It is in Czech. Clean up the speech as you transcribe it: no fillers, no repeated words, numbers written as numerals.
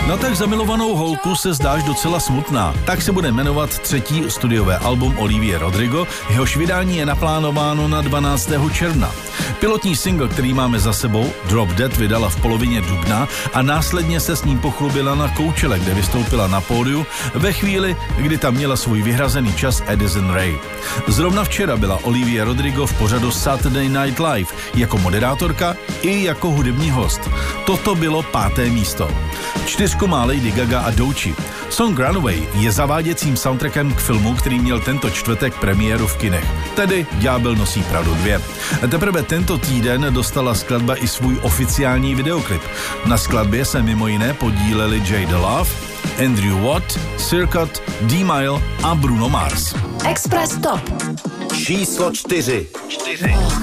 Na tak zamilovanou holku se zdáš docela smutná. Tak se bude jmenovat třetí studiové album Olivie Rodrigo, jehož vydání je naplánováno na 12. června. Pilotní single, který máme za sebou, Drop Dead, vydala v polovině dubna a následně se s ním pochlubila na Coachelle, kde vystoupila na pódiu ve chvíli, kdy tam měla svůj vyhrazený čas Addison Rae. Zrovna včera byla Olivia Rodrigo v pořadu Saturday Night Live jako moderátorka i jako hudební host. Toto bylo 5. místo. 4 má Lady Gaga a Doechii. Song Runaway je zaváděcím soundtrackem k filmu, který měl tento čtvrtek premiéru v kinech, tedy Ďábel nosí Pradu 2. Teprve tento týden dostala skladba i svůj oficiální videoklip. Na skladbě se mimo jiné podíleli J. Love, Andrew Watt, Circuit, D-Mile a Bruno Mars. Express Top. Číslo 4.